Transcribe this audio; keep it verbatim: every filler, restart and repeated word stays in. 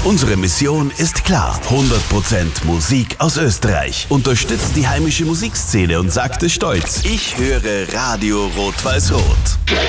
Unsere Mission ist klar. hundert Prozent Musik aus Österreich. Unterstützt die heimische Musikszene und sagte stolz: Ich höre Radio Rot-Weiß-Rot.